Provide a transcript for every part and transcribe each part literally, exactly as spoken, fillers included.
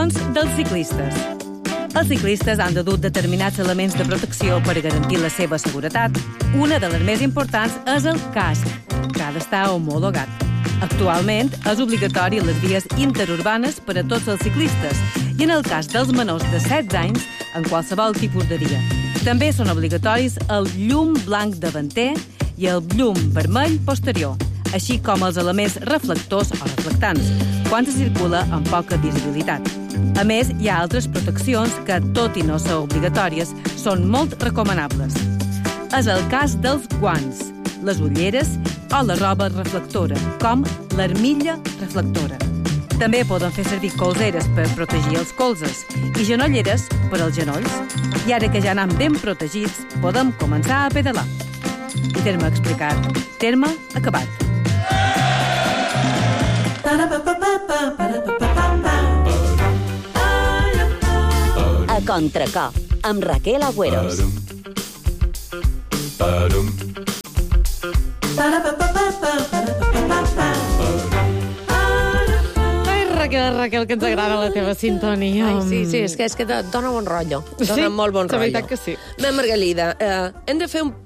Proteccions dels ciclistes. Els ciclistes han de dur determinats elements de protecció per garantir la seva seguretat. Una de les més importants és el casc, que ha d'estar homologat. Actualment és obligatori a les vies interurbanes per a tots els ciclistes i en el cas dels menors de setze anys, en qualsevol tipus de dia. També són obligatoris el llum blanc davanter i el llum vermell posterior, així com els elements reflectors o reflectants, quan se circula amb poca visibilitat. A més, hi ha altres proteccions que, tot i no ser obligatòries, són molt recomanables. És el cas dels guants, les ulleres o la roba reflectora, com l'armilla reflectora. També poden fer servir colzeres per protegir els colzes i genolleres per als genolls. I ara que ja anem ben protegits, podem començar a pedalar. I terme explicat, terme acabat. A Contracor, amb Raquel Agüeros. Ai, Raquel, Raquel, que ens agrada la teva sintonia. Ai, sí, sí, és que, és que dona bon rotllo. Dona Sí, molt bon la rotllo. veritat que sí. Bé, Margalida, eh, hem de fer un,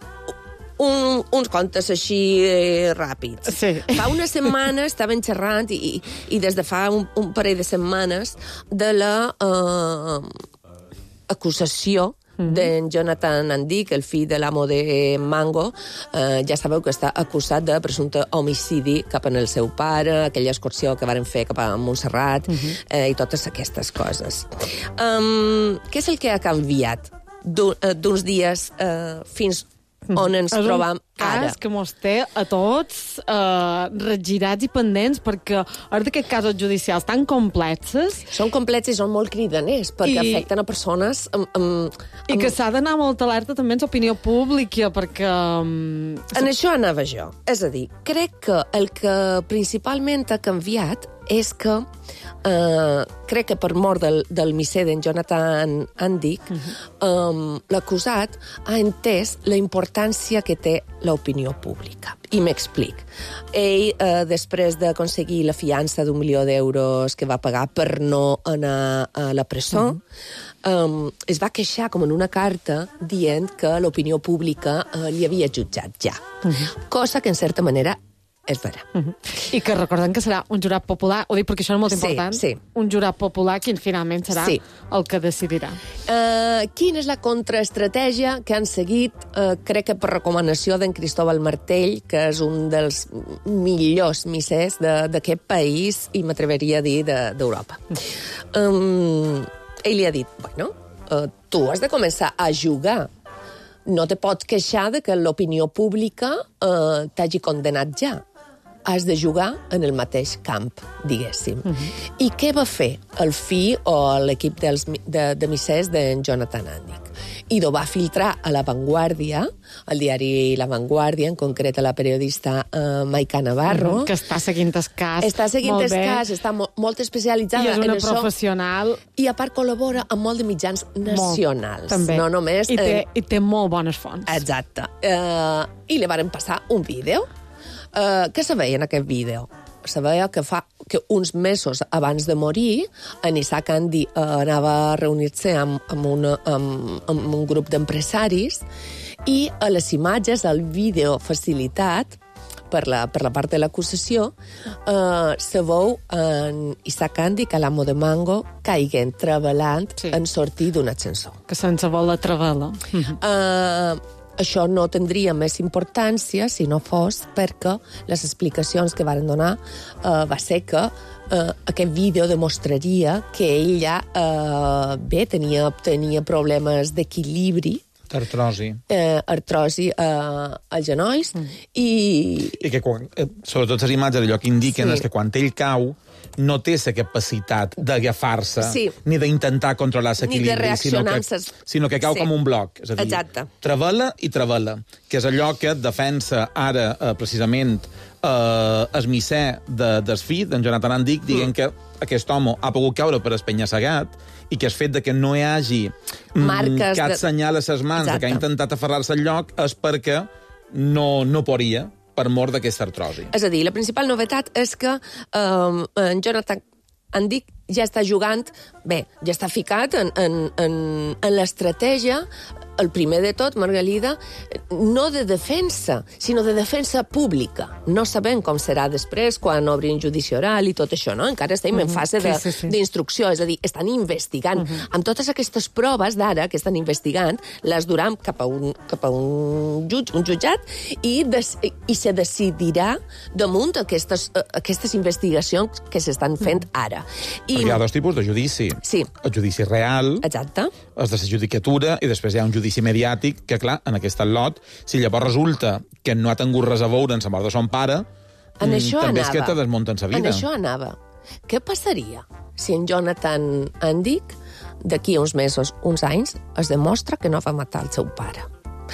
un, uns contes així eh, ràpids. Sí. Fa una setmana estaven xerrant, i, i des de fa un, un parell de setmanes, de la eh, acusació Mm-hmm. d'en Jonathan Andic, el fill de l'amo de Mango. Eh, ja sabeu que està acusat de presumpte homicidi cap en el seu pare, aquella excursió que varen fer cap a Montserrat, mm-hmm. eh, i totes aquestes coses. Um, què és el que ha canviat d'uns dies eh, fins on ens és trobam un cas ara? que mos té a tots eh, regirats i pendents, perquè ara d'aquests casos judicials tan complexes Són complets i són molt cridaners, perquè I- afecten a persones amb, amb, i que s'ha d'anar molt alerta també en l'opinió pública, perquè... Um, En això anava jo. És a dir, crec que el que principalment ha canviat és que eh, crec que per mort del, del misser d'en Jonathan Andic, uh-huh. um, l'acusat ha entès la importància que té l'opinió pública. I m'explic. Ell, eh, després d'aconseguir la fiança d'un milió d'euros que va pagar per no anar a la presó, uh-huh. um, es va queixar com en una carta dient que l'opinió pública eh, li havia jutjat ja. Uh-huh. Cosa que, en certa manera, és vera. Uh-huh. I que recordem que serà un jurat popular, ho dic perquè això és molt Sí, important, sí. un jurat popular qui finalment serà Sí. el que decidirà. Uh, quina és la contraestratègia que han seguit, uh, crec que per recomanació d'en Cristóbal Martell, que és un dels millors missers d'aquest país, i m'atreveria a dir d'Europa. De, um, ell li ha dit, bueno, uh, tu has de començar a jugar. No te pots queixar de que l'opinió pública uh, t'hagi condenat ja. Has de jugar en el mateix camp, diguéssim. Uh-huh. I què va fer el fill o l'equip dels, de, de missers d'en Jonathan Andic? I ho va filtrar a La Vanguardia, al diari La Vanguardia, en concret a la periodista uh, Maica Navarro. Uh-huh. Que està seguint el cas. Està seguint molt el bé. cas, està mo molt especialitzada I és en una això. professional. I a part col·labora amb molt de mitjans nacionals. Molt, també. No només... I té, eh, I té molt bones fonts. Exacte. Uh, I li varen passar un vídeo. Uh, què se veia en aquest vídeo? Se veia que fa que uns mesos abans de morir, en Isaac Andy uh, anava a reunir-se amb, amb, una, amb, amb un grup d'empresaris, i a les imatges, al vídeo facilitat per la, per la part de l'acusació, uh, se veu en Isaac Andy, que l'amo de Mango, caiguent, treballant Sí. en sortir d'un ascensor. Que se'ns vol la travela. Uh, això no tindria més importància si no fos perquè les explicacions que varen donar uh, va ser que uh, aquest vídeo demostraria que ella uh, bé, tenia, tenia problemes d'equilibri, Artrosi. eh, artrosi eh, als genolls, mm. i... I que, quan, eh, sobretot les imatges, allò que indiquen Sí. és que quan ell cau, no té la capacitat d'agafar-se, Sí. ni d'intentar controlar Ni de l'equilibri, sinó, reaccionar que, amb ses- sinó que cau Sí. com un bloc. És a dir, Exacte. travela i travela, que és allò que defensa ara, eh, precisament, eh, el misser de, del fill, d'en Jonathan Andic, dient mm. que aquest home ha pogut caure per espenya-segat i que el fet de que no hi hagi mm, Marques cap de- senyal a ses mans de que ha Exacte. intentat aferrar-se al lloc és perquè no, no podia per mort d'aquesta artrosi. És a dir, la principal novetat és que eh, en Jonathan Andic ja està jugant, bé, ja està ficat en, en, en, en l'estratègia, el primer de tot, Margalida, no de defensa, sinó de defensa pública. No sabem com serà després, quan obrin judici oral i tot això, no? Encara estem uh-huh. en fase d'instrucció, sí, sí, sí. És a dir, estan investigant. Uh-huh. Amb totes aquestes proves d'ara que estan investigant, les duran cap a un, cap a un, jutge, un jutjat i, des, i se decidirà damunt aquestes, aquestes investigacions que s'estan fent ara. I... Perquè hi ha dos tipus de judici. Sí. El judici real, exacte, els de la judicatura, i després hi ha un judici mediàtic, que, clar, en aquest lot, si llavors resulta que no ha tingut res a veure en la mort de son pare, en això també anava. És que te desmunten la vida. En això anava. Què passaria si en Jonathan Andic, d'aquí uns mesos, uns anys, es demostra que no va matar el seu pare?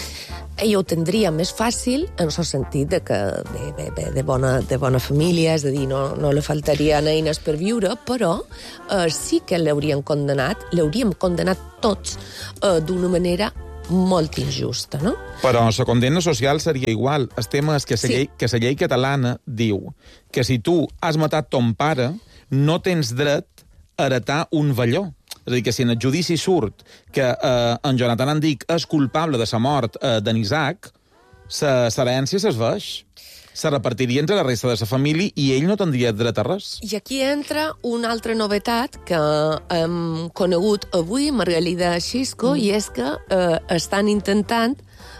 Ell ho tindria més fàcil en el sentit de que bé, bé, bé, de, bona, de bona família, és a dir, no, no li faltarien eines per viure, però eh, sí que l'haurien condenat, l'hauríem condenat tots eh, d'una manera molt injusta, no? Però la condemna social seria igual. El tema és que la Sí. llei, que la llei catalana diu que si tu has matat ton pare, no tens dret a heretar un velló. És a dir, que si en el judici surt que eh, en Jonathan Andic és culpable de la mort eh, d'en Isaac, la herència s'esveix. Se repartiria entre la resta de la família i ell no tindria dret a res. I aquí entra una altra novetat que hem conegut avui, Margalida Xisco, mm. i és que eh, estan intentant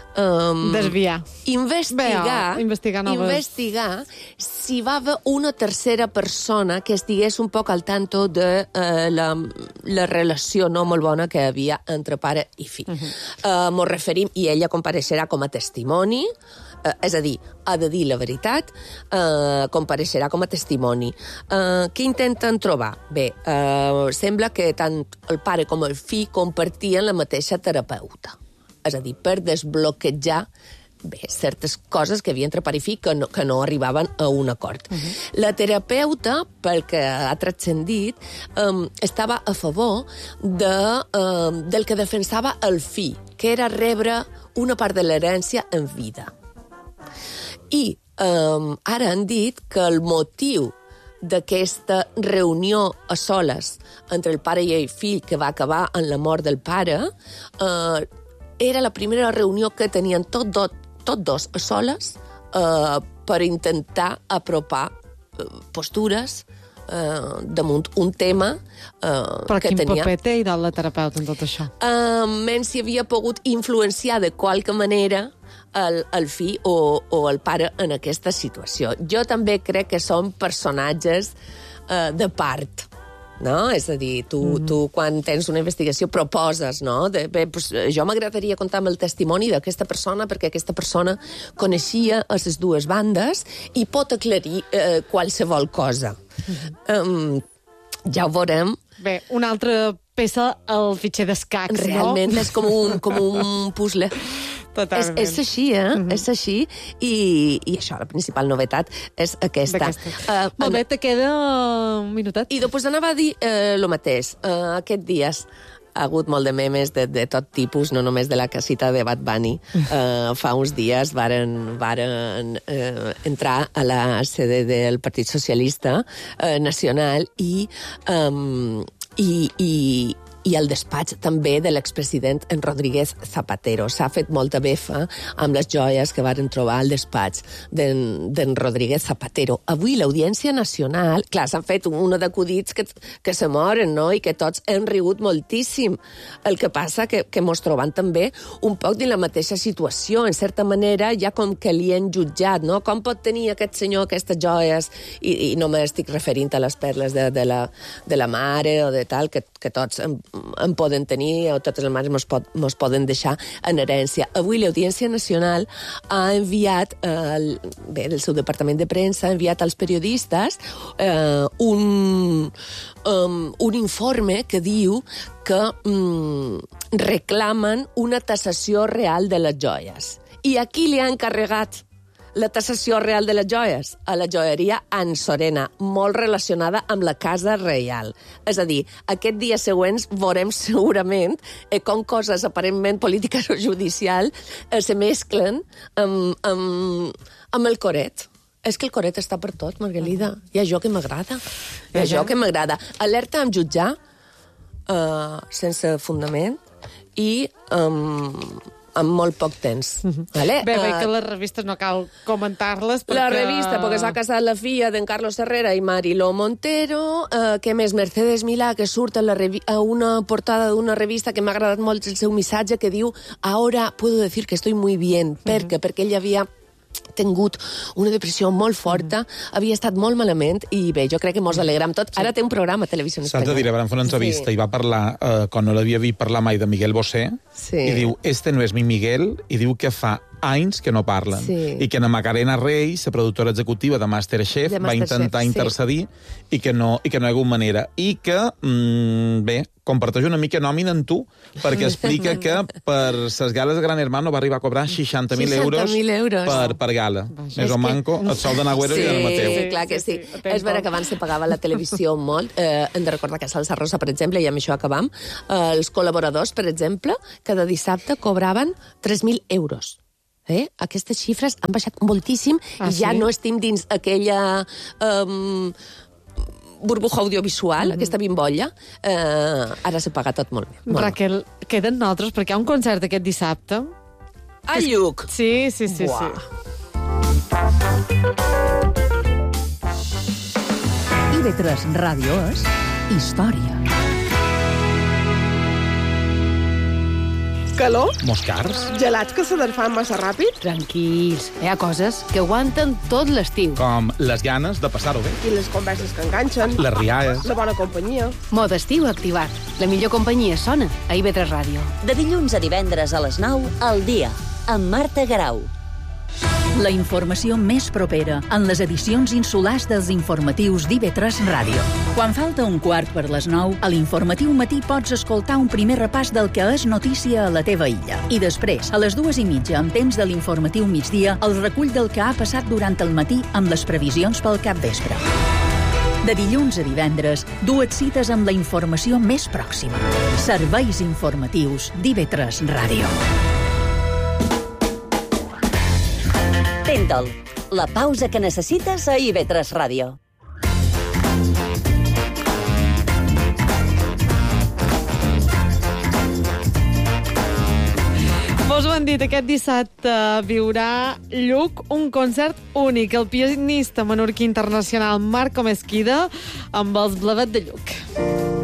Um, desviar. Investigar, Bé, investigar, noves... investigar si va haver una tercera persona que estigués un poc al tanto de uh, la, la relació no molt bona que havia entre pare i fill. Uh -huh. uh, Mos referim, i ella compareixerà com a testimoni, uh, és a dir, ha de dir la veritat, uh, compareixerà com a testimoni. Uh, què intenten trobar? Bé, uh, sembla que tant el pare com el fill compartien la mateixa terapeuta. És a dir, per desbloquejar bé, certes coses que havia entre pare i fill que no, que no arribaven a un acord. Uh -huh. La terapeuta, pel que ha transcendit, um, estava a favor de, um, del que defensava el fill, que era rebre una part de l'herència en vida. I um, ara han dit que el motiu d'aquesta reunió a soles entre el pare i el fill, que va acabar en la mort del pare, eh, era la primera reunió que tenien tot, do, tot dos a soles eh, per intentar apropar eh, postures eh, damunt un tema eh, Però que quin tenia... paper té la terapeuta en tot això? Eh, menys si havia pogut influenciar de qualque manera el, el fill o, o el pare en aquesta situació. Jo també crec que són personatges eh, de part, no? És a dir, tu, mm-hmm. tu quan tens una investigació proposes, no? De, bé, pues, jo m'agradaria comptar amb el testimoni d'aquesta persona perquè aquesta persona coneixia a les dues bandes i pot aclarir eh, qualsevol cosa. Mm-hmm. Um, ja ho veurem. Bé, una altra peça al fitxer d'escacs, no? Realment és com un, com un puzzle. Totalment. És, és així, eh? Mm-hmm. És així. I, I això, la principal novetat és aquesta. Uh, Molt bé, te queda un minutet. I després anava a dir el uh, mateix. Uh, aquest dies ha hagut molt de memes de, de tot tipus, no només de la casita de Bad Bunny. Uh, fa uns dies varen, varen uh, entrar a la sede del Partit Socialista uh, Nacional i... Um, i, i i el despatx també de l'expresident en Rodríguez Zapatero. S'ha fet molta befa amb les joies que varen trobar al despatx d'en Rodríguez Zapatero. Avui l'Audiència Nacional, clar, s'han fet una d'acudits que, que se moren, no?, i que tots hem rigut moltíssim. El que passa que, que mos trobem també un poc dins la mateixa situació. En certa manera, ja com que li han jutjat, no? Com pot tenir aquest senyor aquestes joies? I, i no m'estic referint a les perles de, de, la, de la mare o de tal, que, que tots en, en poden tenir, o totes les mares mos, pot, mos poden deixar en herència. Avui l'Audiència Nacional ha enviat, eh, bé, el seu departament de premsa ha enviat als periodistes eh, un, um, un informe que diu que um, reclamen una tassació real de les joies. I a qui li ha encarregat la tassació real de les joies? A la joieria An Sorena, molt relacionada amb la Casa Reial. És a dir, aquests dies següents veurem segurament eh, com coses aparentment polítiques o judicial eh, se mesclen amb, amb, amb el coret. És que el coret està per tot, Margalida. Hi ha jo que m'agrada. Hi ha jo que m'agrada. Alerta amb jutjar, uh, sense fundament, i um, amb molt poc temps. Uh-huh. Vale? Bé, bé, Uh, que les revistes no cal comentar-les perquè... La revista, perquè s'ha casat la filla d'en Carlos Herrera i Mariló Montero. Uh, què més? Mercedes Milà, que surt a, la revi- a una portada d'una revista que m'ha agradat molt el seu missatge, que diu «Ahora puedo decir que estoy muy bien». Per què? Uh-huh. Perquè ell havia tingut una depressió molt forta, mm. havia estat molt malament, i bé, jo crec que mos alegram tot. Ara té un programa a Televisió S'ha Espanyola. de dir, van fer una entrevista sí. i va parlar, eh, quan no l'havia vist parlar mai, de Miguel Bosé, sí. i diu, este no és mi Miguel, i diu que fa anys que no parlen. Sí. I que na Macarena Reis, la productora executiva de Masterchef, de va Masterchef, intentar sí. intercedir i que no, i que no hi ha hagut manera. I que, mm, bé, comparteix una mica nòmina amb tu, perquè explica que per les gales de Gran Hermano va arribar a cobrar seixanta mil euros, euros per, per gala. Més o que... manco, el sol de Nagüero sí, i el Mateu. Sí, clar que sí. Sí, sí, sí. És vera que abans se pagava la televisió molt. Eh, hem de recordar que a Salsa Rosa, per exemple, i amb això acabam, eh, els col·laboradors, per exemple, cada dissabte cobraven tres mil euros. Eh? Aquestes xifres han baixat moltíssim ah, i ja sí? no estem dins aquella... Um, burbuja audiovisual, mm-hmm. aquesta bimbolla, eh, ara se paga tot molt bé. Molt Raquel, queden nosaltres, perquè hi ha un concert aquest dissabte. A Lluc! Sí, sí, sí. Buah. sí. I V tres Ràdio és història. Calor? Moscars? Gelats que se fan massa ràpid? Tranquils, hi ha coses que aguanten tot l'estiu. Com les ganes de passar-ho bé. I les converses que enganxen? Les riaes. La bona companyia? Mode estiu activat. La millor companyia sona a I V tres Ràdio. De dilluns a divendres a les nou, al dia, amb Marta Garau. La informació més propera en les edicions insulars dels informatius d'I V tres Ràdio. Quan falta un quart per les nou, a l'informatiu matí pots escoltar un primer repàs del que és notícia a la teva illa. I després, a les dues i mitja, amb temps de l'informatiu migdia, el recull del que ha passat durant el matí amb les previsions pel capvespre. De dilluns a divendres, dues cites amb la informació més pròxima. Serveis informatius d'I V tres Ràdio. Pental, la pausa que necessites a I V tres Ràdio. Vos ho han dit, aquest dissabte viurà Lluc un concert únic. El pianista menorquí internacional Marco Mesquida amb els Blavet de Lluc.